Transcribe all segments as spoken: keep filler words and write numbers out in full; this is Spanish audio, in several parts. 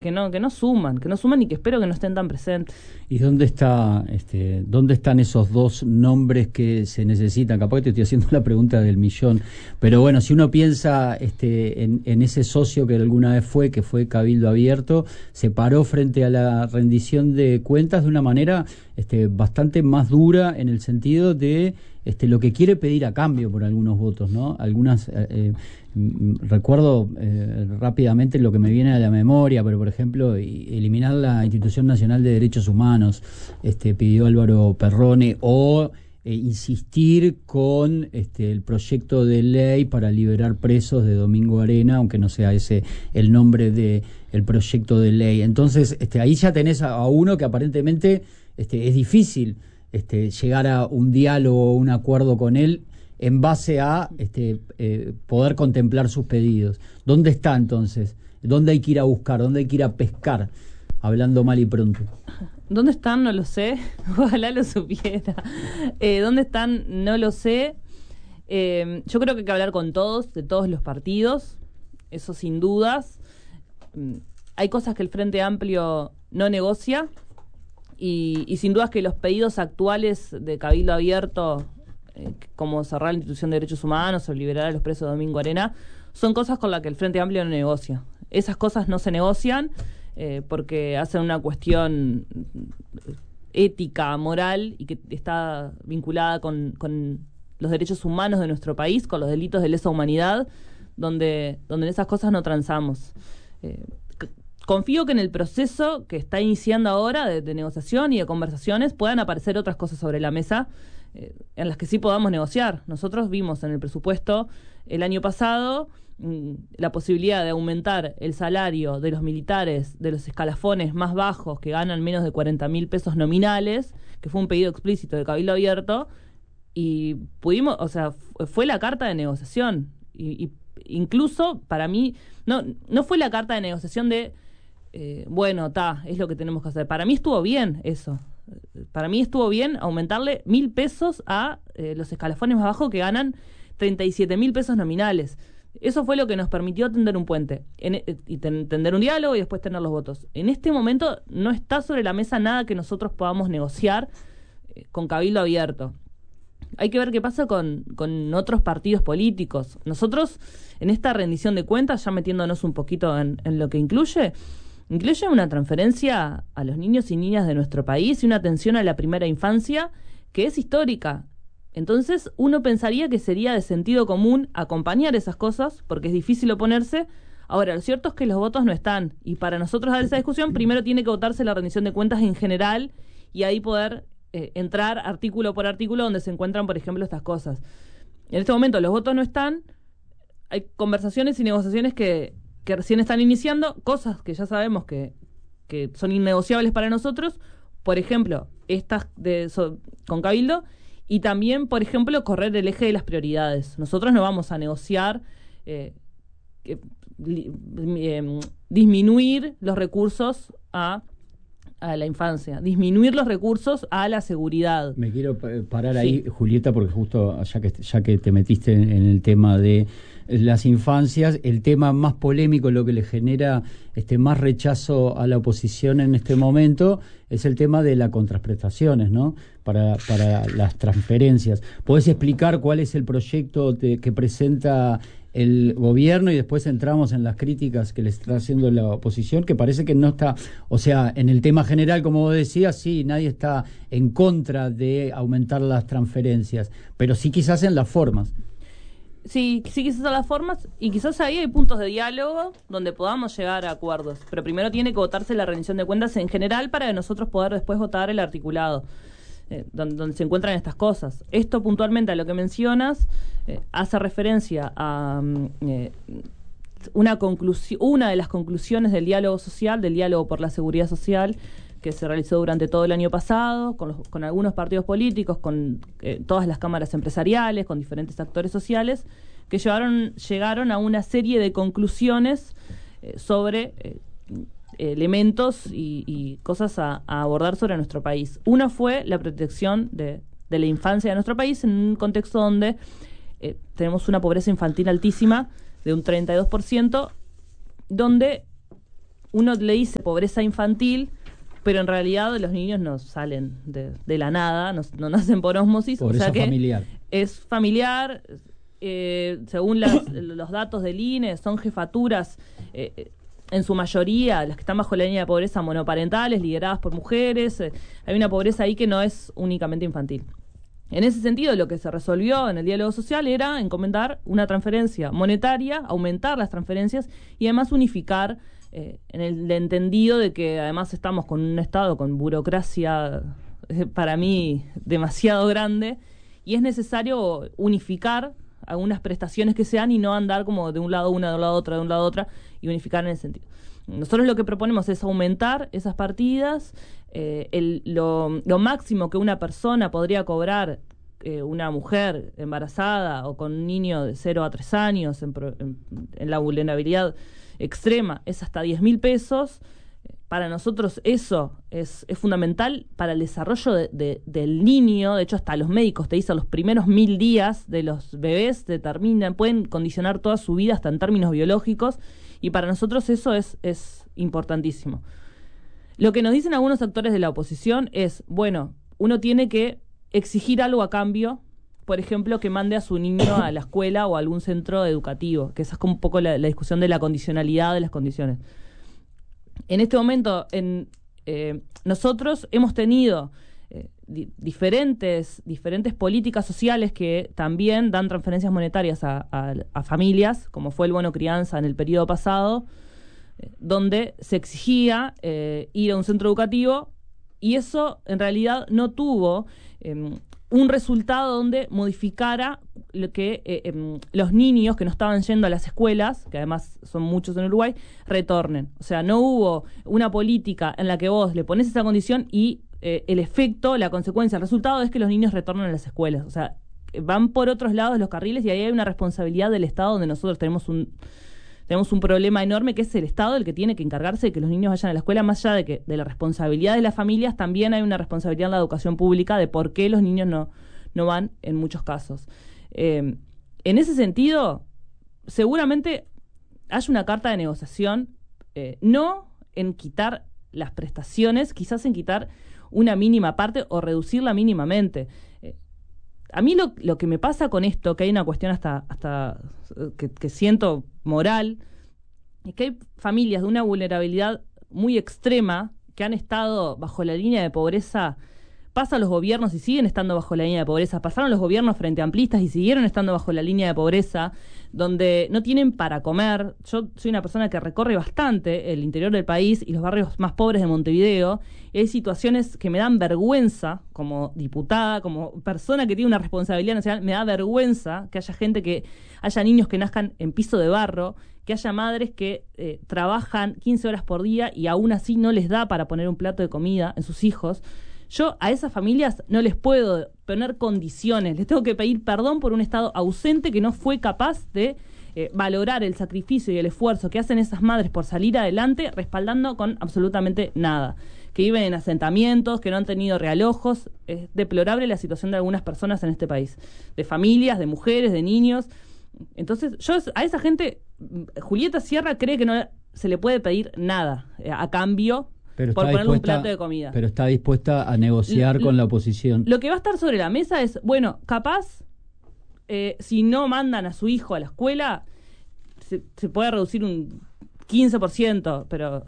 que no, que no suman, que no suman y que espero que no estén tan presentes. ¿Y dónde está, este, dónde están esos dos nombres que se necesitan? Capaz que te estoy haciendo la pregunta del millón, pero bueno, si uno piensa este, en, en ese socio que alguna vez fue, que fue Cabildo Abierto, se paró frente a la rendición de cuentas de una manera este, bastante más dura en el sentido de este, lo que quiere pedir a cambio por algunos votos, ¿no? Algunas eh, recuerdo eh, rápidamente lo que me viene a la memoria, pero por ejemplo eliminar la Institución Nacional de Derechos Humanos, este, pidió Álvaro Perrone, o eh, insistir con este, el proyecto de ley para liberar presos de Domingo Arena, aunque no sea ese el nombre de el proyecto de ley. Entonces este, ahí ya tenés a, a uno que aparentemente este, es difícil este, llegar a un diálogo o un acuerdo con él en base a este, eh, poder contemplar sus pedidos. ¿Dónde está entonces? ¿Dónde hay que ir a buscar? ¿Dónde hay que ir a pescar? Hablando mal y pronto. ¿Dónde están? No lo sé. Ojalá lo supiera. Eh, ¿Dónde están? No lo sé. Eh, yo creo que hay que hablar con todos, de todos los partidos. Eso sin dudas. Hay cosas que el Frente Amplio no negocia. Y, y sin dudas que los pedidos actuales de Cabildo Abierto, eh, como cerrar la Institución de Derechos Humanos o liberar a los presos de Domingo Arena, son cosas con las que el Frente Amplio no negocia. Esas cosas no se negocian eh, porque hacen una cuestión ética, moral, y que está vinculada con, con los derechos humanos de nuestro país, con los delitos de lesa humanidad, donde, donde en esas cosas no transamos. Eh, Confío que en el proceso que está iniciando ahora de, de negociación y de conversaciones puedan aparecer otras cosas sobre la mesa eh, en las que sí podamos negociar. Nosotros vimos en el presupuesto el año pasado mmm, la posibilidad de aumentar el salario de los militares de los escalafones más bajos que ganan menos de cuarenta mil pesos nominales, que fue un pedido explícito de Cabildo Abierto, y pudimos, o sea, fue la carta de negociación. Y, y incluso para mí, no, no fue la carta de negociación de Eh, bueno, está, es lo que tenemos que hacer. Para mí estuvo bien eso. Para mí estuvo bien aumentarle mil pesos a eh, los escalafones más bajos que ganan treinta y siete mil pesos nominales. Eso fue lo que nos permitió tender un puente en, eh, y ten, tender un diálogo y después tener los votos. En este momento no está sobre la mesa nada que nosotros podamos negociar eh, con Cabildo Abierto. Hay que ver qué pasa con, con otros partidos políticos. Nosotros, en esta rendición de cuentas, ya metiéndonos un poquito en, en lo que incluye, incluye una transferencia a los niños y niñas de nuestro país y una atención a la primera infancia que es histórica. Entonces uno pensaría que sería de sentido común acompañar esas cosas, porque es difícil oponerse. Ahora, lo cierto es que los votos no están, y para nosotros dar esa discusión primero tiene que votarse la rendición de cuentas en general y ahí poder eh, entrar artículo por artículo donde se encuentran, por ejemplo, estas cosas. En este momento los votos no están, hay conversaciones y negociaciones que que recién están iniciando, cosas que ya sabemos que, que son innegociables para nosotros, por ejemplo, estas de, so, con Cabildo, y también, por ejemplo, correr el eje de las prioridades. Nosotros no vamos a negociar eh, que, li, eh, disminuir los recursos a, a la infancia, disminuir los recursos a la seguridad. Me quiero parar ahí, sí, Julieta, porque justo ya que, ya que te metiste en, en el tema de las infancias, el tema más polémico, lo que le genera este más rechazo a la oposición en este momento, es el tema de las contraprestaciones, ¿no? Para, para las transferencias. ¿Podés explicar cuál es el proyecto de, que presenta el gobierno, y después entramos en las críticas que le está haciendo la oposición, que parece que no está, o sea, en el tema general, como vos decías, sí, nadie está en contra de aumentar las transferencias, pero sí quizás en las formas. Sí, sí, quizás a las formas, y quizás ahí hay puntos de diálogo donde podamos llegar a acuerdos, pero primero tiene que votarse la rendición de cuentas en general para nosotros poder después votar el articulado, eh, donde, donde se encuentran estas cosas. Esto puntualmente a lo que mencionas eh, hace referencia a eh, una conclusión, una de las conclusiones del diálogo social, del diálogo por la seguridad social, que se realizó durante todo el año pasado, con, los, con algunos partidos políticos, con eh, todas las cámaras empresariales, con diferentes actores sociales, que llevaron, llegaron a una serie de conclusiones eh, sobre eh, elementos y, y cosas a, a abordar sobre nuestro país. Una fue la protección de, de la infancia de nuestro país en un contexto donde eh, tenemos una pobreza infantil altísima, de un treinta y dos por ciento, donde uno le dice pobreza infantil, pero en realidad los niños no salen de, de la nada, no, no nacen por ósmosis. Pobreza o sea que familiar. Es familiar, eh, según las, los datos del I N E, son jefaturas, eh, en su mayoría, las que están bajo la línea de pobreza monoparentales, lideradas por mujeres. Eh, hay una pobreza ahí que no es únicamente infantil. En ese sentido, lo que se resolvió en el diálogo social era encomendar una transferencia monetaria, aumentar las transferencias y además unificar, eh, en el entendido de que además estamos con un Estado con burocracia, eh, para mí, demasiado grande, y es necesario unificar algunas prestaciones que sean y no andar como de un lado una, de un lado otra, de un lado otra, y unificar en ese sentido. Nosotros lo que proponemos es aumentar esas partidas. Eh, el, lo, lo máximo que una persona podría cobrar, eh, una mujer embarazada o con un niño de cero a tres años en, en, en la vulnerabilidad extrema, es hasta diez mil pesos. Para nosotros eso es, es fundamental para el desarrollo de, de, del niño. De hecho, hasta los médicos te dicen los primeros mil días de los bebés determinan, pueden condicionar toda su vida hasta en términos biológicos, y para nosotros eso es, es importantísimo. Lo que nos dicen algunos actores de la oposición es, bueno, uno tiene que exigir algo a cambio, por ejemplo, que mande a su niño a la escuela o a algún centro educativo, que esa es como un poco la, la discusión de la condicionalidad de las condiciones. En este momento, en, eh, nosotros hemos tenido eh, di- diferentes, diferentes políticas sociales que también dan transferencias monetarias a, a, a familias, como fue el bono crianza en el periodo pasado, eh, donde se exigía eh, ir a un centro educativo, y eso en realidad no tuvo eh, un resultado donde modificara lo que eh, eh, los niños que no estaban yendo a las escuelas, que además son muchos en Uruguay, retornen. O sea, no hubo una política en la que vos le pones esa condición y eh, el efecto, la consecuencia, el resultado es que los niños retornan a las escuelas. O sea, van por otros lados los carriles, y ahí hay una responsabilidad del Estado donde nosotros tenemos un tenemos un problema enorme, que es el Estado el que tiene que encargarse de que los niños vayan a la escuela. Más allá de que de la responsabilidad de las familias, también hay una responsabilidad en la educación pública de por qué los niños no, no van en muchos casos. Eh, en ese sentido, seguramente hay una carta de negociación, eh, no en quitar las prestaciones, quizás en quitar una mínima parte o reducirla mínimamente. Eh, a mí lo, lo que me pasa con esto, que hay una cuestión hasta, hasta que, que siento moral, es que hay familias de una vulnerabilidad muy extrema que han estado bajo la línea de pobreza. Pasan los gobiernos y siguen estando bajo la línea de pobreza. Pasaron los gobiernos frente amplistas y siguieron estando bajo la línea de pobreza, donde no tienen para comer. Yo soy una persona que recorre bastante el interior del país y los barrios más pobres de Montevideo, y hay situaciones que me dan vergüenza, como diputada, como persona que tiene una responsabilidad nacional, me da vergüenza que haya gente que, haya niños que nazcan en piso de barro, que haya madres que eh, trabajan quince horas por día y aún así no les da para poner un plato de comida en sus hijos. Yo a esas familias no les puedo poner condiciones, les tengo que pedir perdón por un Estado ausente que no fue capaz de eh, valorar el sacrificio y el esfuerzo que hacen esas madres por salir adelante, respaldando con absolutamente nada. Que viven en asentamientos, que no han tenido realojos. Es deplorable la situación de algunas personas en este país, de familias, de mujeres, de niños. Entonces, yo a esa gente, Julieta Sierra cree que no se le puede pedir nada eh, a cambio, pero por ponerle un plato de comida. Pero está dispuesta a negociar L- con la oposición. Lo que va a estar sobre la mesa es, bueno, capaz, eh, si no mandan a su hijo a la escuela, se, se puede reducir un quince por ciento, pero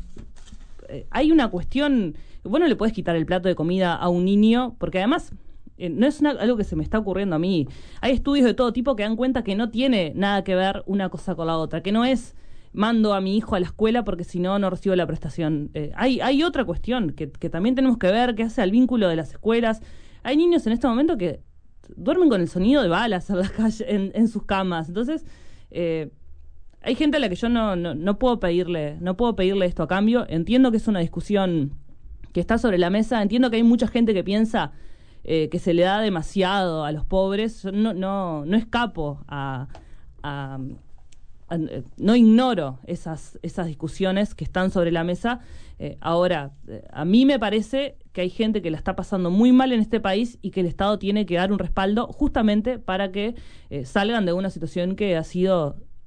eh, hay una cuestión, bueno, le puedes quitar el plato de comida a un niño, porque además eh, no es una, algo que se me está ocurriendo a mí. Hay estudios de todo tipo que dan cuenta que no tiene nada que ver una cosa con la otra, que no es mando a mi hijo a la escuela porque si no, no recibo la prestación. Eh, hay, hay otra cuestión que, que también tenemos que ver, que hace al vínculo de las escuelas. Hay niños en este momento que duermen con el sonido de balas en las calles, en, en sus camas. Entonces, eh, hay gente a la que yo no, no, no puedo pedirle, no puedo pedirle esto a cambio. Entiendo que es una discusión que está sobre la mesa. Entiendo que hay mucha gente que piensa eh, que se le da demasiado a los pobres. Yo no, no, no escapo a... a no ignoro esas esas discusiones que están sobre la mesa. Eh, ahora, eh, a mí me parece que hay gente que la está pasando muy mal en este país y que el Estado tiene que dar un respaldo justamente para que eh, salgan de una situación que ha sido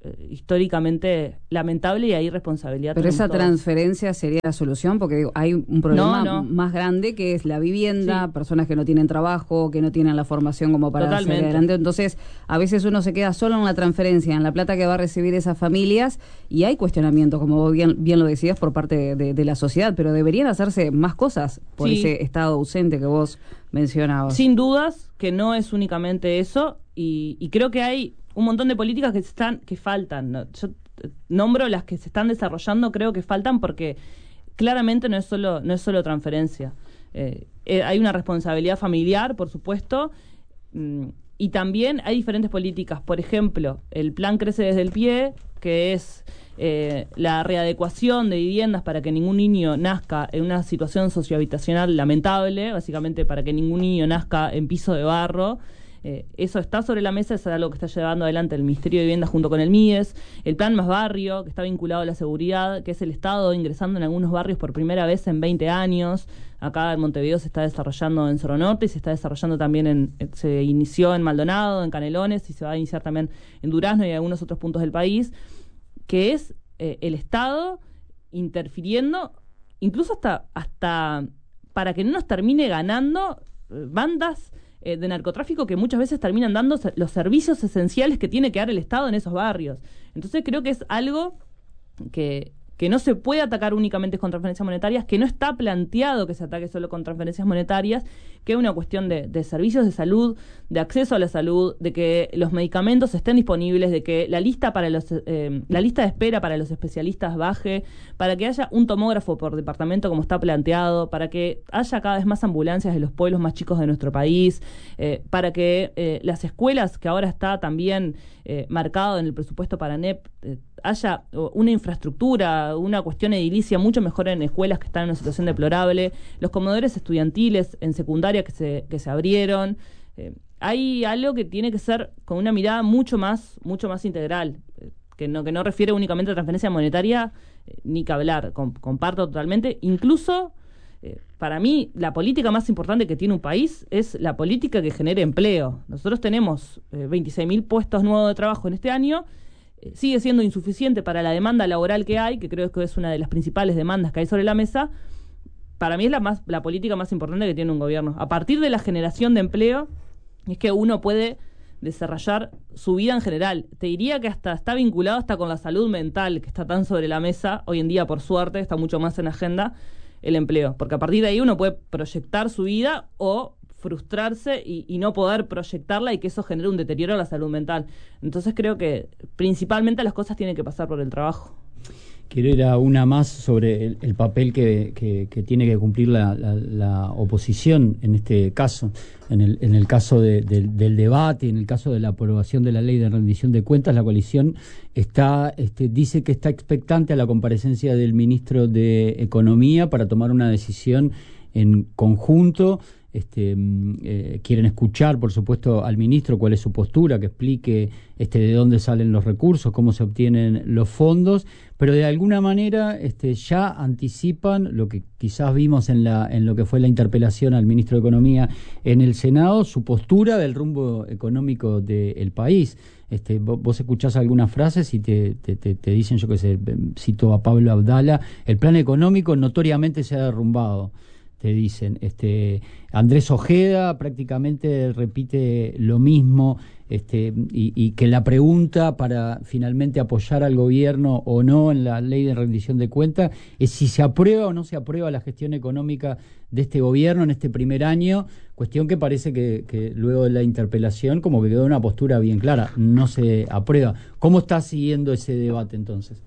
eh, históricamente lamentable y hay responsabilidad. Pero esa todos. transferencia sería la solución, porque digo, hay un problema no, no. más grande que es la vivienda, sí. personas que no tienen trabajo, que no tienen la formación como para Totalmente. salir adelante. Entonces, a veces uno se queda solo en la transferencia, en la plata que va a recibir esas familias, y hay cuestionamientos, como vos bien, bien lo decías, por parte de, de, de la sociedad, pero deberían hacerse más cosas por sí. ese estado ausente que vos mencionabas. Sin dudas que no es únicamente eso, y, y creo que hay un montón de políticas que están que faltan. ¿no? Yo nombro las que se están desarrollando, creo que faltan porque claramente no es solo no es solo transferencia. Eh, eh, hay una responsabilidad familiar, por supuesto, mm, y también hay diferentes políticas. Por ejemplo, el plan Crece desde el Pie, que es eh, la readecuación de viviendas para que ningún niño nazca en una situación sociohabitacional lamentable, básicamente para que ningún niño nazca en piso de barro. Eh, eso está sobre la mesa, es algo que está llevando adelante el Ministerio de Vivienda junto con el M I E S. El Plan Más Barrio, que está vinculado a la seguridad, que es el Estado ingresando en algunos barrios por primera vez en veinte años. Acá en Montevideo se está desarrollando en Cerro Norte y se está desarrollando también en, se inició en Maldonado, en Canelones, y se va a iniciar también en Durazno y en algunos otros puntos del país, que es eh, el Estado interfiriendo, incluso hasta, hasta para que no nos termine ganando eh, bandas de narcotráfico que muchas veces terminan dando los servicios esenciales que tiene que dar el Estado en esos barrios. Entonces creo que es algo que, que no se puede atacar únicamente con transferencias monetarias, que no está planteado que se ataque solo con transferencias monetarias, que es una cuestión de, de servicios de salud, de acceso a la salud, de que los medicamentos estén disponibles, de que la lista para los eh, la lista de espera para los especialistas baje, para que haya un tomógrafo por departamento como está planteado, para que haya cada vez más ambulancias en los pueblos más chicos de nuestro país, eh, para que eh, las escuelas, que ahora está también eh, marcado en el presupuesto para N E P, eh, haya una infraestructura, una cuestión edilicia mucho mejor en escuelas que están en una situación deplorable, los comedores estudiantiles en secundaria que se, que se abrieron. Eh, hay algo que tiene que ser con una mirada mucho más, mucho más integral, eh, que no, que no refiere únicamente a transferencia monetaria, eh, ni que hablar, com, comparto totalmente. Incluso, eh, para mí, la política más importante que tiene un país es la política que genere empleo. Nosotros tenemos eh, veintiséis mil puestos nuevos de trabajo en este año, eh, sigue siendo insuficiente para la demanda laboral que hay, que creo que es una de las principales demandas que hay sobre la mesa. Para mí es la, más, la política más importante que tiene un gobierno. A partir de la generación de empleo, es que uno puede desarrollar su vida en general. Te diría que hasta está vinculado hasta con la salud mental, que está tan sobre la mesa. Hoy en día, por suerte, está mucho más en agenda el empleo. Porque a partir de ahí uno puede proyectar su vida o frustrarse y, y no poder proyectarla y que eso genere un deterioro a la salud mental. Entonces creo que principalmente las cosas tienen que pasar por el trabajo. Quiero ir a una más sobre el, el papel que, que, que tiene que cumplir la, la, la oposición en este caso, en el, en el caso de, de, del debate, en el caso de la aprobación de la ley de rendición de cuentas. La coalición está, este, dice que está expectante a la comparecencia del ministro de Economía para tomar una decisión en conjunto. Este, eh, quieren escuchar, por supuesto, al ministro cuál es su postura, que explique este, de dónde salen los recursos, cómo se obtienen los fondos, pero de alguna manera este, ya anticipan lo que quizás vimos en, la, en lo que fue la interpelación al ministro de Economía en el Senado, su postura del rumbo económico del país. Este, vos, vos escuchás algunas frases y te, te, te, te dicen, yo que sé, cito a Pablo Abdala, el plan económico notoriamente se ha derrumbado. Te dicen, este, Andrés Ojeda prácticamente repite lo mismo, este, y, y que la pregunta para finalmente apoyar al gobierno o no en la ley de rendición de cuentas es si se aprueba o no se aprueba la gestión económica de este gobierno en este primer año, cuestión que parece que, que luego de la interpelación como que quedó una postura bien clara, no se aprueba. ¿Cómo está siguiendo ese debate entonces?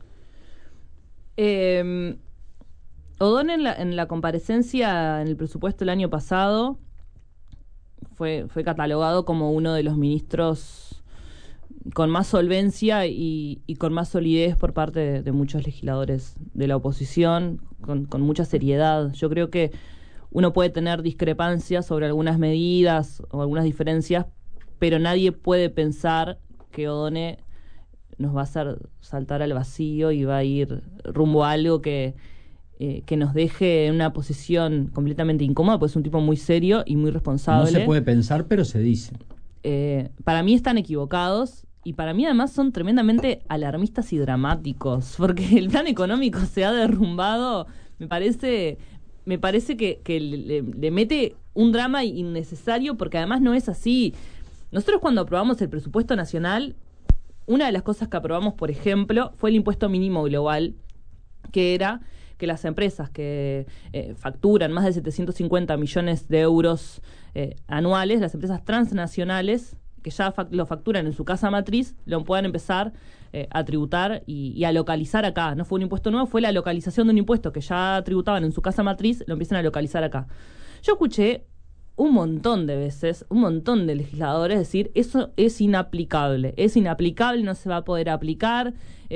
Eh... O'Donnell en la, en la comparecencia en el presupuesto el año pasado fue, fue catalogado como uno de los ministros con más solvencia y, y con más solidez por parte de, de muchos legisladores de la oposición, con, con mucha seriedad. Yo creo que uno puede tener discrepancias sobre algunas medidas o algunas diferencias, pero nadie puede pensar que O'Donnell nos va a hacer saltar al vacío y va a ir rumbo a algo que... Eh, que nos deje en una posición completamente incómoda, pues es un tipo muy serio y muy responsable. No se puede pensar, pero se dice. Eh, para mí están equivocados y para mí además son tremendamente alarmistas y dramáticos, porque el plan económico se ha derrumbado, me parece, me parece que, que le, le mete un drama innecesario, porque además no es así. Nosotros cuando aprobamos el presupuesto nacional, una de las cosas que aprobamos, por ejemplo, fue el impuesto mínimo global, que era que las empresas que eh, facturan más de setecientos cincuenta millones de euros eh, anuales, las empresas transnacionales, que ya fac- lo facturan en su casa matriz, lo puedan empezar eh, a tributar y, y a localizar acá. No fue un impuesto nuevo, fue la localización de un impuesto que ya tributaban en su casa matriz, lo empiezan a localizar acá. Yo escuché un montón de veces, un montón de legisladores decir, eso es inaplicable, es inaplicable, no se va a poder aplicar,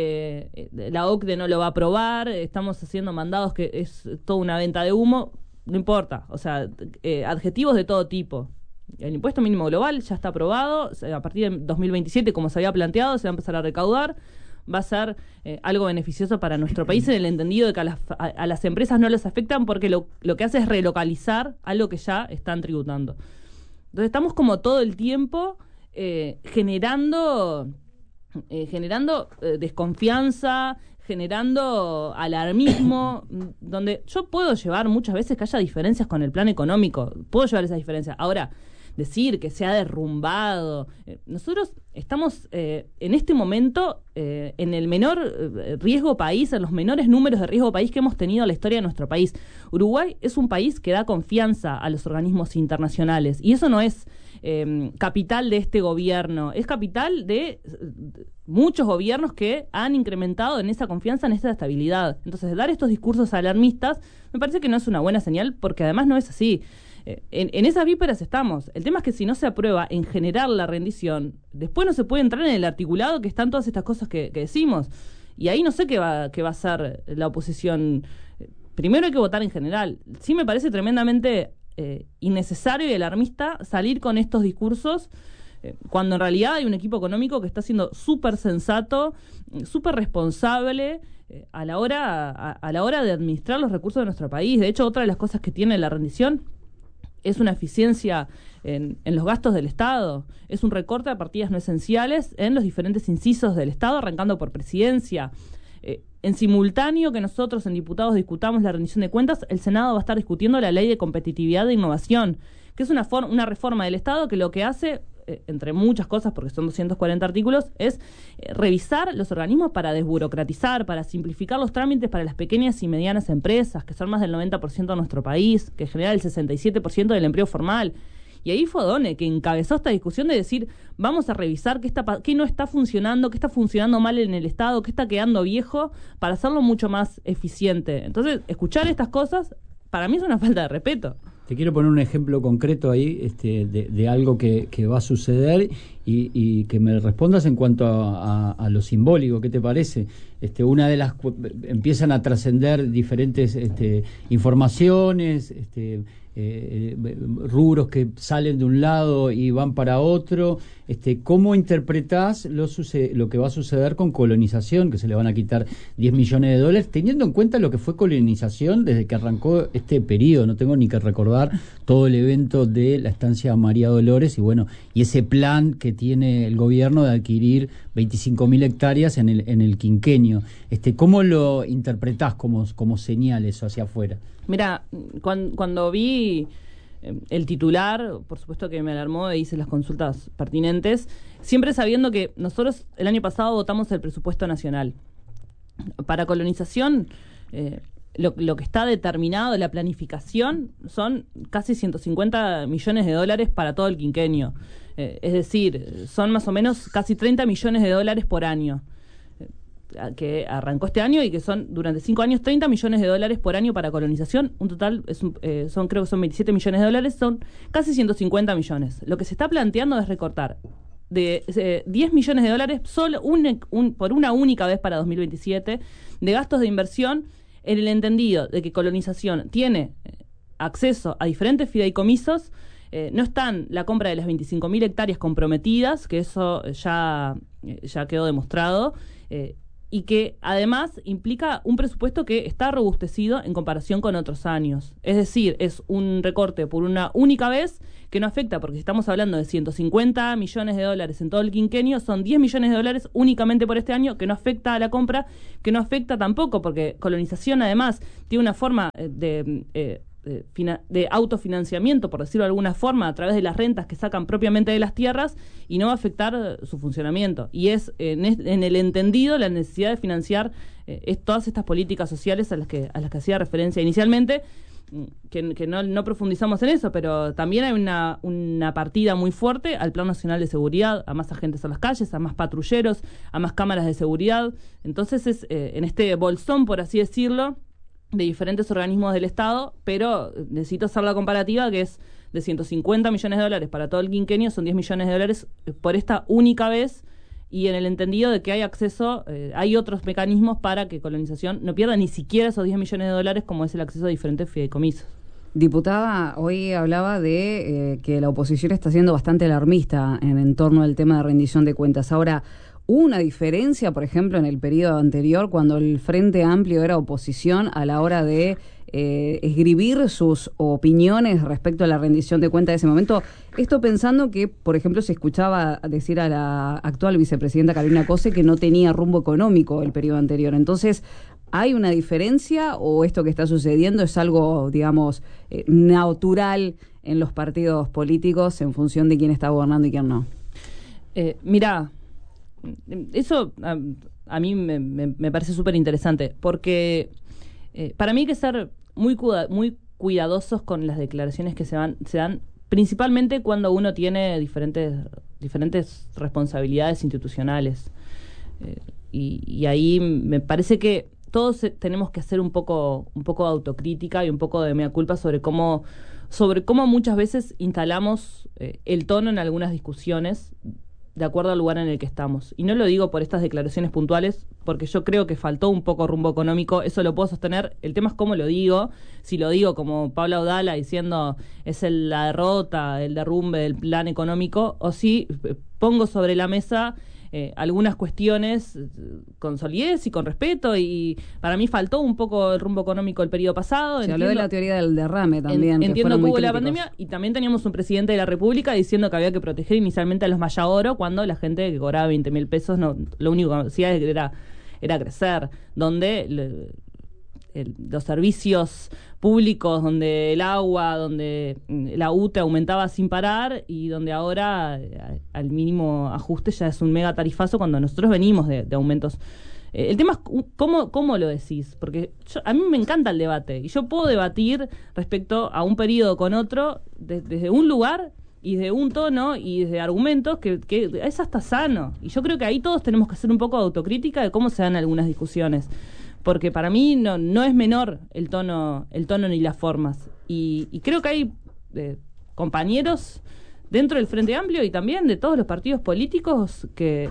eh, la O C D E no lo va a aprobar, estamos haciendo mandados que es toda una venta de humo, no importa, o sea, eh, adjetivos de todo tipo. El impuesto mínimo global ya está aprobado, a partir de dos mil veintisiete, como se había planteado, se va a empezar a recaudar, va a ser eh, algo beneficioso para nuestro país en el entendido de que a las, a, a las empresas no les afectan porque lo, lo que hace es relocalizar algo que ya están tributando. Entonces estamos como todo el tiempo eh, generando, eh, generando eh, desconfianza, generando alarmismo, donde yo puedo llevar muchas veces que haya diferencias con el plan económico, puedo llevar esas diferencias. Ahora, decir que se ha derrumbado. Eh, nosotros estamos eh, en este momento eh, en el menor eh, riesgo país, en los menores números de riesgo país que hemos tenido en la historia de nuestro país. Uruguay es un país que da confianza a los organismos internacionales y eso no es eh, capital de este gobierno, es capital de, de muchos gobiernos que han incrementado en esa confianza, en esa estabilidad. Entonces, dar estos discursos alarmistas me parece que no es una buena señal porque además no es así. En, en esas vísperas estamos. El tema es que si no se aprueba en general la rendición, después no se puede entrar en el articulado que están todas estas cosas que, que decimos. Y ahí no sé qué va, qué va a hacer la oposición. Primero hay que votar en general. Sí me parece tremendamente eh, innecesario y alarmista salir con estos discursos eh, cuando en realidad hay un equipo económico que está siendo súper sensato, súper responsable eh, a la hora, a, a la hora de administrar los recursos de nuestro país. De hecho, otra de las cosas que tiene la rendición es una eficiencia en, en los gastos del Estado, es un recorte de partidas no esenciales en los diferentes incisos del Estado, arrancando por presidencia. Eh, en simultáneo que nosotros en diputados discutamos la rendición de cuentas, el Senado va a estar discutiendo la ley de competitividad e innovación, que es una, for- una reforma del Estado que lo que hace, eh, entre muchas cosas, porque son doscientos cuarenta artículos, es eh, revisar los organismos para desburocratizar, para simplificar los trámites para las pequeñas y medianas empresas, que son más del noventa por ciento de nuestro país, que genera el sesenta y siete por ciento del empleo formal. Y ahí fue Odone que encabezó esta discusión de decir, vamos a revisar qué, está, qué no está funcionando, qué está funcionando mal en el Estado, qué está quedando viejo, para hacerlo mucho más eficiente. Entonces, escuchar estas cosas, para mí es una falta de respeto. Te quiero poner un ejemplo concreto ahí este, de, de algo que, que va a suceder y, y que me respondas en cuanto a, a, a lo simbólico. ¿Qué te parece? Este, una de las empiezan a trascender diferentes este, informaciones, este, eh, rubros que salen de un lado y van para otro. Este, ¿Cómo interpretás lo, suce- lo que va a suceder con colonización, que se le van a quitar diez millones de dólares, teniendo en cuenta lo que fue colonización desde que arrancó este periodo? No tengo ni que recordar todo el evento de la estancia María Dolores y bueno, y ese plan que tiene el gobierno de adquirir veinticinco mil hectáreas en el, en el quinquenio. Este, ¿Cómo lo interpretás como, como señal eso hacia afuera? Mira, cuando, cuando vi eh, el titular, por supuesto que me alarmó e hice las consultas pertinentes, siempre sabiendo que nosotros el año pasado votamos el presupuesto nacional. Para colonización, eh, lo, lo que está determinado de la planificación son casi ciento cincuenta millones de dólares para todo el quinquenio. Eh, es decir, son más o menos casi treinta millones de dólares por año, que arrancó este año y que son durante cinco años treinta millones de dólares por año para colonización. Un total es un, eh, son creo que son veintisiete millones de dólares, son casi ciento cincuenta millones. Lo que se está planteando es recortar de eh, diez millones de dólares solo un, un, por una única vez para dos mil veintisiete de gastos de inversión, en el entendido de que colonización tiene acceso a diferentes fideicomisos. Eh, no están la compra de las veinticinco mil hectáreas comprometidas, que eso ya, ya quedó demostrado. Eh, y que además implica un presupuesto que está robustecido en comparación con otros años. Es decir, es un recorte por una única vez que no afecta, porque si estamos hablando de ciento cincuenta millones de dólares en todo el quinquenio, son diez millones de dólares únicamente por este año, que no afecta a la compra, que no afecta tampoco, porque colonización además tiene una forma de... Eh, De, de autofinanciamiento, por decirlo de alguna forma, a través de las rentas que sacan propiamente de las tierras, y no va a afectar eh, su funcionamiento. Y es en, es en el entendido la necesidad de financiar eh, es, todas estas políticas sociales a las que a las que hacía referencia inicialmente, que, que no, no profundizamos en eso, pero también hay una, una partida muy fuerte al Plan Nacional de Seguridad, a más agentes en las calles, a más patrulleros, a más cámaras de seguridad. Entonces es eh, en este bolsón, por así decirlo, de diferentes organismos del Estado, pero necesito hacer la comparativa, que es de ciento cincuenta millones de dólares para todo el quinquenio, son diez millones de dólares por esta única vez, y en el entendido de que hay acceso, eh, hay otros mecanismos para que colonización no pierda ni siquiera esos diez millones de dólares, como es el acceso a diferentes fideicomisos. Diputada, hoy hablaba de eh, que la oposición está siendo bastante alarmista en, en torno al tema de rendición de cuentas. Ahora, ¿hubo una diferencia, por ejemplo, en el periodo anterior, cuando el Frente Amplio era oposición, a la hora de eh, esgrimir sus opiniones respecto a la rendición de cuentas de ese momento? Esto pensando que, por ejemplo, se escuchaba decir a la actual vicepresidenta Carolina Cose que no tenía rumbo económico el periodo anterior. Entonces, ¿hay una diferencia o esto que está sucediendo es algo, digamos, eh, natural en los partidos políticos en función de quién está gobernando y quién no? Eh, mirá, eso a, a mí me, me, me parece súper interesante, porque eh, para mí hay que ser muy, cuida, muy cuidadosos con las declaraciones que se, van, se dan, principalmente cuando uno tiene diferentes, diferentes responsabilidades institucionales. Eh, y, y ahí me parece que todos tenemos que hacer un poco, un poco de autocrítica y un poco de mea culpa sobre cómo, sobre cómo muchas veces instalamos eh, el tono en algunas discusiones de acuerdo al lugar en el que estamos. Y no lo digo por estas declaraciones puntuales, porque yo creo que faltó un poco rumbo económico, eso lo puedo sostener. El tema es cómo lo digo. Si lo digo como Pablo Audala diciendo es el, la derrota, el derrumbe del plan económico, o si pongo sobre la mesa eh, algunas cuestiones con solidez y con respeto, y para mí faltó un poco el rumbo económico el periodo pasado. Se entiendo, habló de la teoría del derrame también. En, que entiendo que hubo la críticos. pandemia, y también teníamos un presidente de la República diciendo que había que proteger inicialmente a los Maya Oro, cuando la gente que cobraba veinte mil pesos no, lo único que hacía era, era crecer, donde le, el, los servicios públicos, donde el agua, donde la U T E aumentaba sin parar, y donde ahora al mínimo ajuste ya es un mega tarifazo, cuando nosotros venimos de, de aumentos. Eh, el tema es cómo, cómo lo decís, porque yo, a mí me encanta el debate, y yo puedo debatir respecto a un periodo con otro de, desde un lugar y desde un tono y desde argumentos que, que es hasta sano. Y yo creo que ahí todos tenemos que hacer un poco de autocrítica de cómo se dan algunas discusiones, porque para mí no, no es menor el tono, el tono ni las formas. Y, y creo que hay eh, compañeros dentro del Frente Amplio y también de todos los partidos políticos que,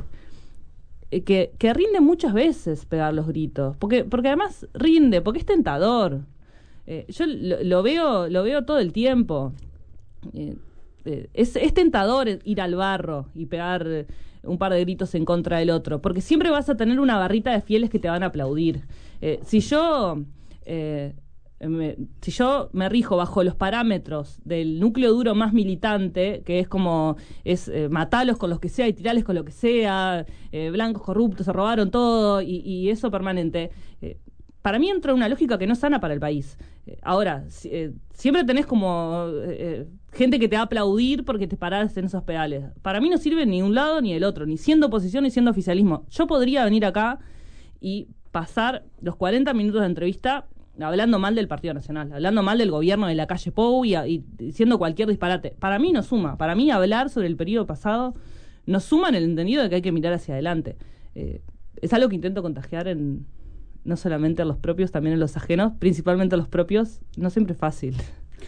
eh, que, que rinden muchas veces pegar los gritos. Porque, porque además rinde, porque es tentador. Eh, yo lo, lo veo, lo veo todo el tiempo. Eh, eh, es, es tentador ir al barro y pegar eh, un par de gritos en contra del otro, porque siempre vas a tener una barrita de fieles que te van a aplaudir. Eh, si yo eh, me, si yo me rijo bajo los parámetros del núcleo duro más militante, que es como es eh, matalos con los que sea y tirales con lo que sea, eh, blancos corruptos, se robaron todo y, y eso permanente, eh, para mí entra una lógica que no es sana para el país. Eh, ahora, si, eh, siempre tenés como eh, gente que te va a aplaudir porque te parás en esos pedales. Para mí no sirve ni un lado ni el otro, ni siendo oposición ni siendo oficialismo. Yo podría venir acá y pasar los cuarenta minutos de entrevista hablando mal del Partido Nacional, hablando mal del gobierno de la calle Pou y, y diciendo cualquier disparate. Para mí no suma. Para mí hablar sobre el periodo pasado no suma en el entendido de que hay que mirar hacia adelante. Eh, es algo que intento contagiar en... no solamente a los propios, también a los ajenos, principalmente a los propios. No siempre es fácil.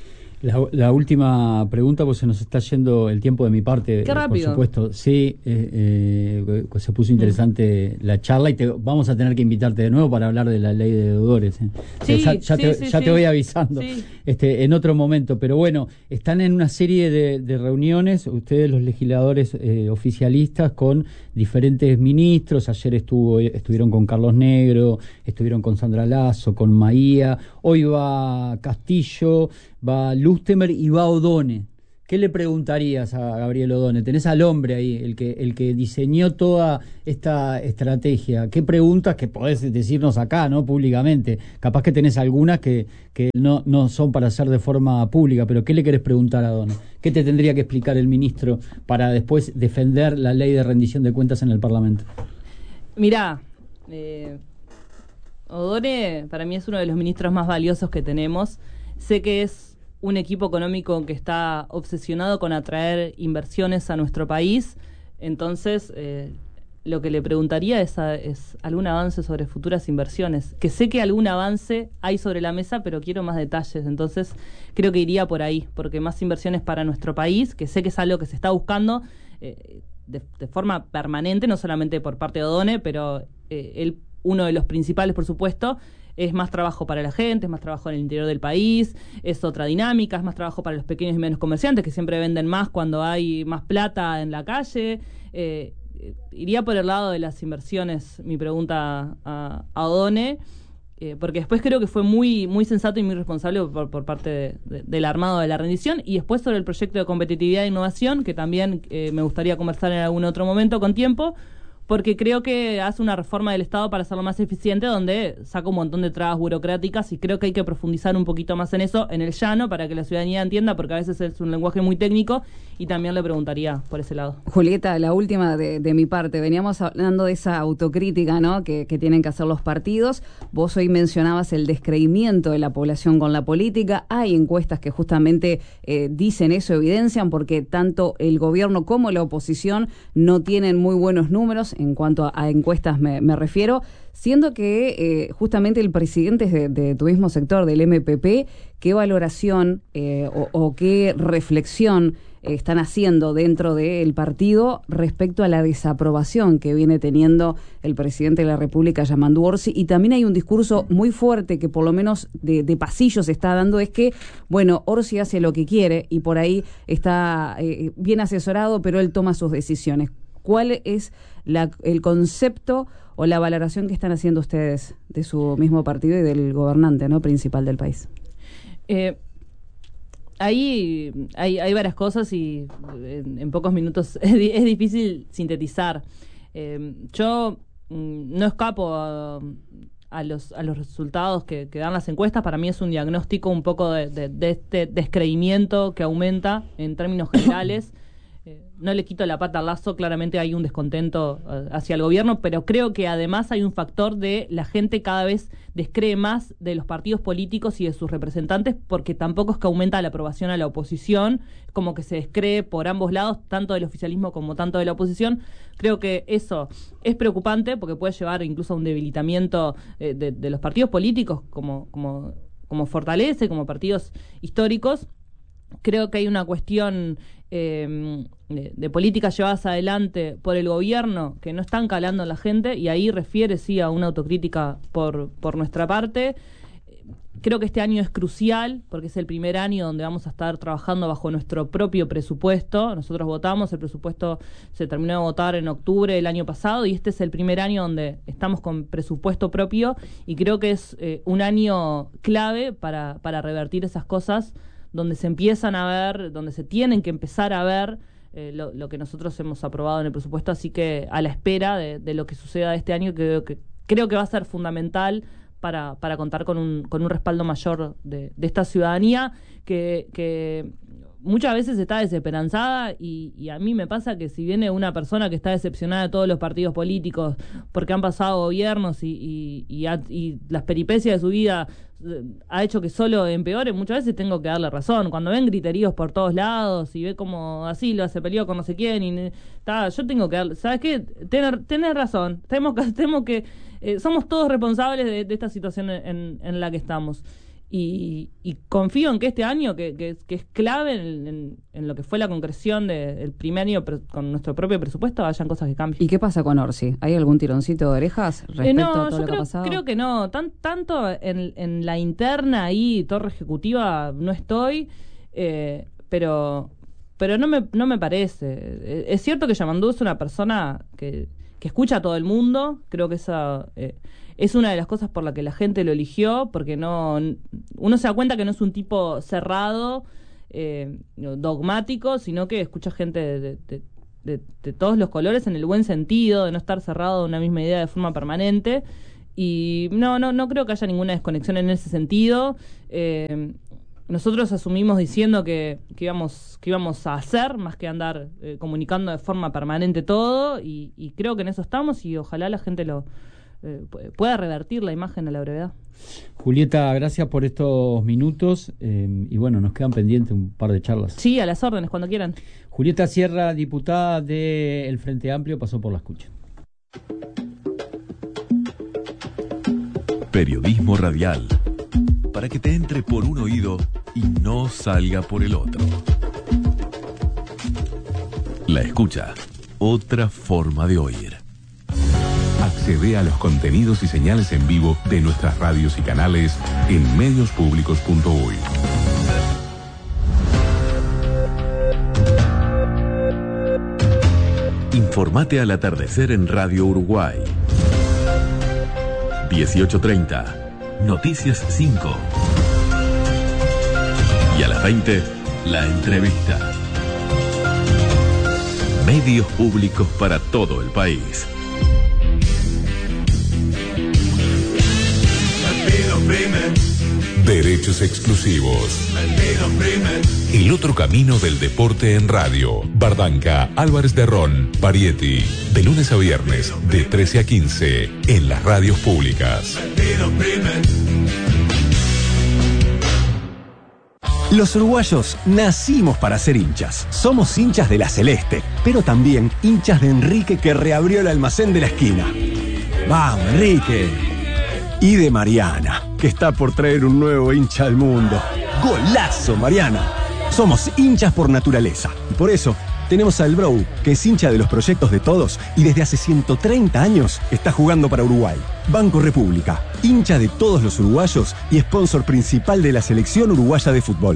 La, la última pregunta, pues se nos está yendo el tiempo de mi parte. Qué eh, rápido. Por supuesto, sí, eh, eh, se puso interesante mm. la charla y te, vamos a tener que invitarte de nuevo para hablar de la ley de deudores. ¿eh? Sí, ya ya, sí, te, sí, ya sí. te voy avisando Sí. este, en otro momento. Pero bueno, están en una serie de, de reuniones, ustedes los legisladores eh, oficialistas, con diferentes ministros. Ayer estuvo, estuvieron con Carlos Negro, estuvieron con Sandra Lasso, con Maía. Hoy va Castillo, va Lustemer y va Odone. ¿Qué le preguntarías a Gabriel Odone? Tenés al hombre ahí, el que, el que diseñó toda esta estrategia. ¿Qué preguntas que podés decirnos acá, no públicamente? Capaz que tenés algunas que, que no, no son para hacer de forma pública, pero ¿qué le querés preguntar a Odone? ¿Qué te tendría que explicar el ministro para después defender la ley de rendición de cuentas en el Parlamento? Mirá, eh, Odone para mí es uno de los ministros más valiosos que tenemos. Sé que es un equipo económico que está obsesionado con atraer inversiones a nuestro país. Entonces, eh, lo que le preguntaría es, a, es algún avance sobre futuras inversiones. Que sé que algún avance hay sobre la mesa, pero quiero más detalles. Entonces, creo que iría por ahí, porque más inversiones para nuestro país, que sé que es algo que se está buscando eh, de, de forma permanente, no solamente por parte de Odone, pero eh, él, uno de los principales, por supuesto, es más trabajo para la gente, es más trabajo en el interior del país, es otra dinámica, es más trabajo para los pequeños y medianos comerciantes que siempre venden más cuando hay más plata en la calle. Eh, iría por el lado de las inversiones, mi pregunta a, a Odone, eh, porque después creo que fue muy, muy sensato y muy responsable por, por parte de, de, del armado de la rendición. Y después sobre el proyecto de competitividad e innovación, que también eh, me gustaría conversar en algún otro momento con tiempo, porque creo que hace una reforma del Estado para hacerlo más eficiente, donde saca un montón de trabas burocráticas, y creo que hay que profundizar un poquito más en eso, en el llano, para que la ciudadanía entienda, porque a veces es un lenguaje muy técnico, y también le preguntaría por ese lado. Julieta, la última de, de mi parte. Veníamos hablando de esa autocrítica, ¿no?, que, que tienen que hacer los partidos. Vos hoy mencionabas el descreimiento de la población con la política. Hay encuestas que justamente eh, dicen eso, evidencian, porque tanto el gobierno como la oposición no tienen muy buenos números. En cuanto a, a encuestas me, me refiero, siendo que eh, justamente el presidente de, de tu mismo sector, del M P P, ¿qué valoración eh, o, o qué reflexión eh, están haciendo dentro del partido respecto a la desaprobación que viene teniendo el presidente de la República, Yamandu Orsi? Y también hay un discurso muy fuerte que por lo menos de, de pasillo se está dando, es que, bueno, Orsi hace lo que quiere y por ahí está eh, bien asesorado, pero él toma sus decisiones. ¿Cuál es la, el concepto o la valoración que están haciendo ustedes de su mismo partido y del gobernante, ¿no?, principal del país? Eh, ahí hay, hay varias cosas y en, en pocos minutos es, es difícil sintetizar. Eh, yo mm, no escapo a, a, los, a los resultados que, que dan las encuestas. Para mí es un diagnóstico un poco de, de, de este descreimiento que aumenta en términos generales. Eh, no le quito la pata al Lasso, claramente hay un descontento uh, hacia el gobierno, pero creo que además hay un factor de la gente cada vez descree más de los partidos políticos y de sus representantes, porque tampoco es que aumenta la aprobación a la oposición, como que se descree por ambos lados, tanto del oficialismo como tanto de la oposición. Creo que eso es preocupante porque puede llevar incluso a un debilitamiento eh, de, de los partidos políticos como, como, como fortalece, como partidos históricos. Creo que hay una cuestión eh, de, de políticas llevadas adelante por el gobierno que no están calando a la gente, y ahí refiere sí a una autocrítica por, por nuestra parte. Creo que este año es crucial porque es el primer año donde vamos a estar trabajando bajo nuestro propio presupuesto. Nosotros votamos, el presupuesto se terminó de votar en octubre del año pasado, y este es el primer año donde estamos con presupuesto propio, y creo que es eh, un año clave para, para revertir esas cosas, donde se empiezan a ver, donde se tienen que empezar a ver eh, lo, lo que nosotros hemos aprobado en el presupuesto. Así que a la espera de, de lo que suceda este año, creo que, creo que va a ser fundamental para, para contar con un, con un respaldo mayor de, de esta ciudadanía que, que muchas veces está desesperanzada, y, y a mí me pasa que si viene una persona que está decepcionada de todos los partidos políticos porque han pasado gobiernos y, y, y, ha, y las peripecias de su vida ha hecho que solo empeore, muchas veces tengo que darle razón. Cuando ven griteríos por todos lados y ve como así lo hace peleó con no sé quién, y ta, yo tengo que darle, ¿sabes qué? Tener, tener razón, tenemos que, tenemos que eh, somos todos responsables de, de esta situación en, en la que estamos. Y, y confío en que este año, que, que, que es clave en, en, en lo que fue la concreción del de, primer año pre, con nuestro propio presupuesto, hayan cosas que cambien. ¿Y qué pasa con Orsi? ¿Hay algún tironcito de orejas respecto eh, no, a todo yo lo creo, que ha pasado? creo que no. Tan, tanto en, en la interna ahí, torre ejecutiva, no estoy, eh, pero pero no me, no me parece. Es cierto que Yamandú es una persona que, que escucha a todo el mundo. Creo que esa... Eh, es una de las cosas por la que la gente lo eligió, porque no uno se da cuenta que no es un tipo cerrado, eh, dogmático, sino que escucha gente de, de, de, de, de todos los colores en el buen sentido, de no estar cerrado a una misma idea de forma permanente. Y no no no creo que haya ninguna desconexión en ese sentido. Eh, nosotros asumimos diciendo que, que íbamos que íbamos a hacer, más que andar eh, comunicando de forma permanente todo, y, y creo que en eso estamos, y ojalá la gente lo Eh, pueda revertir la imagen a la brevedad. Julieta, gracias por estos minutos eh, y bueno, nos quedan pendientes un par de charlas. Sí, a las órdenes, cuando quieran. Julieta Sierra, diputada del Frente Amplio, pasó por la escucha. Periodismo radial, para que te entre por un oído y no salga por el otro. La escucha, otra forma de oír. Accede a los contenidos y señales en vivo de nuestras radios y canales en medios públicos punto uy. Informate al atardecer en Radio Uruguay. dieciocho treinta, Noticias cinco. Y a las veinte, La Entrevista. Medios públicos para todo el país. Derechos exclusivos. El otro camino del deporte en radio. Bardanca, Álvarez de Ron, Parietti. De lunes a viernes, de trece a quince, en las radios públicas. Los uruguayos nacimos para ser hinchas. Somos hinchas de la Celeste, pero también hinchas de Enrique, que reabrió el almacén de la esquina. ¡Vamos, Enrique! Y de Mariana, que está por traer un nuevo hincha al mundo. ¡Golazo, Mariana! Somos hinchas por naturaleza, y por eso tenemos al Brou, que es hincha de los proyectos de todos y desde hace ciento treinta años está jugando para Uruguay. Banco República, hincha de todos los uruguayos y sponsor principal de la selección uruguaya de fútbol.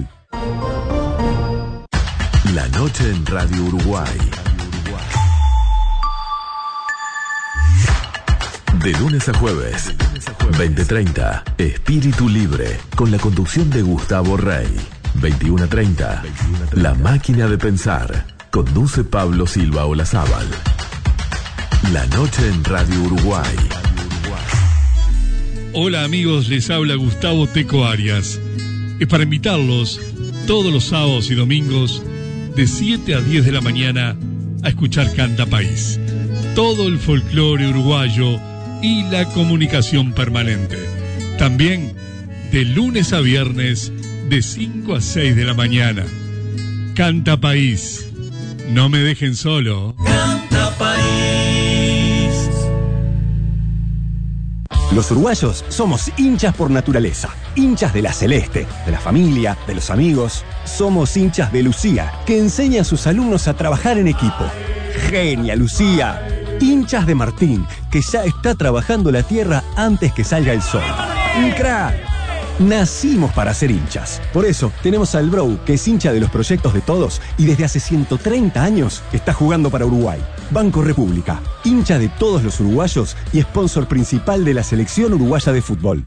La noche en Radio Uruguay. De lunes a jueves, veinte treinta, Espíritu Libre, con la conducción de Gustavo Rey. veintiuno treinta, La Máquina de Pensar, conduce Pablo Silva Olazábal. La noche en Radio Uruguay. Hola amigos, les habla Gustavo Teco Arias. Es para invitarlos todos los sábados y domingos de siete a diez de la mañana a escuchar Canta País. Todo el folclore uruguayo y la comunicación permanente. También de lunes a viernes de cinco a seis de la mañana. Canta País. No me dejen solo. Canta País. Los uruguayos somos hinchas por naturaleza. Hinchas de la Celeste, de la familia, de los amigos. Somos hinchas de Lucía, que enseña a sus alumnos a trabajar en equipo. ¡Genia, Lucía! Hinchas de Martín, que ya está trabajando la tierra antes que salga el sol. ¡Un crack! Nacimos para ser hinchas. Por eso tenemos al Brou, que es hincha de los proyectos de todos y desde hace ciento treinta años está jugando para Uruguay. Banco República, hincha de todos los uruguayos y sponsor principal de la selección uruguaya de fútbol.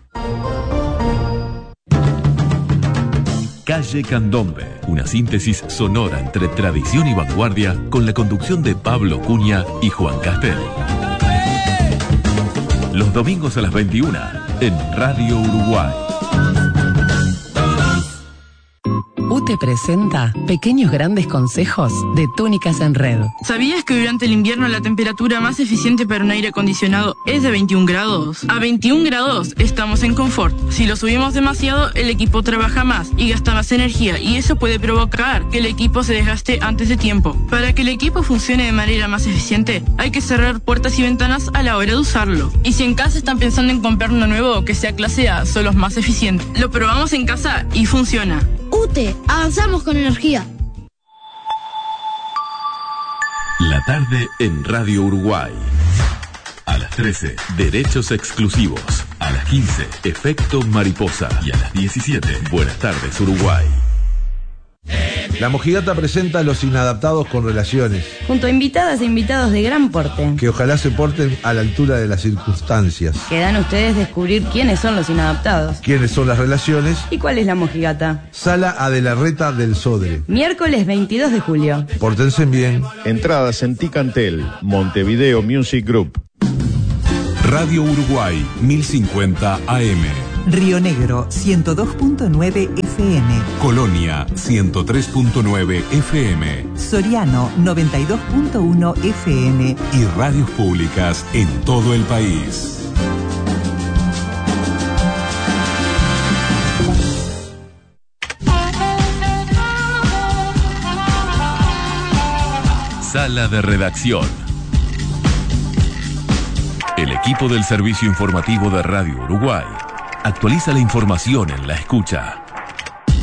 Calle Candombe, una síntesis sonora entre tradición y vanguardia, con la conducción de Pablo Cunha y Juan Castel. Los domingos a las veintiuna en Radio Uruguay. U T te presenta pequeños grandes consejos de Túnicas en Red. ¿Sabías que durante el invierno la temperatura más eficiente para un aire acondicionado es de veintiún grados? A veintiún grados estamos en confort. Si lo subimos demasiado, el equipo trabaja más y gasta más energía, y eso puede provocar que el equipo se desgaste antes de tiempo. Para que el equipo funcione de manera más eficiente, hay que cerrar puertas y ventanas a la hora de usarlo. Y si en casa están pensando en comprar uno nuevo que sea clase A, son los más eficientes. Lo probamos en casa y funciona. UTE, avanzamos con energía. La tarde en Radio Uruguay. A las trece, derechos exclusivos. A las quince, efecto mariposa. Y a las diecisiete, buenas tardes Uruguay. La Mojigata presenta a Los Inadaptados con Relaciones, junto a invitadas e invitados de gran porte, que ojalá se porten a la altura de las circunstancias. Quedan ustedes descubrir quiénes son los inadaptados, quiénes son las relaciones y cuál es la Mojigata. Sala Adelarreta del Sodre, miércoles veintidós de julio. Pórtense bien. Entradas en Ticantel, Montevideo Music Group. Radio Uruguay mil cincuenta A M. Río Negro ciento dos punto nueve F M. Colonia ciento tres punto nueve F M. Soriano noventa y dos punto uno F M. Y radios públicas en todo el país. Sala de redacción. El equipo del servicio informativo de Radio Uruguay actualiza la información en la escucha